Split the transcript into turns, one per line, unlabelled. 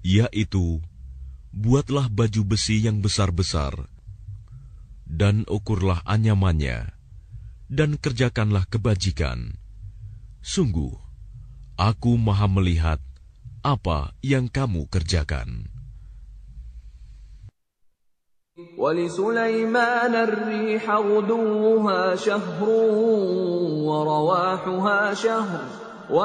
yaitu, buatlah baju besi yang besar-besar, dan ukurlah anyamannya, dan kerjakanlah kebajikan. Sungguh, Aku Maha melihat apa yang kamu kerjakan.
وَلِسُلَيْمَانَ الرِّيحَ غُدُوُّهَا شَهْرٌ وَرَوَاحُهَا شَهْرٌ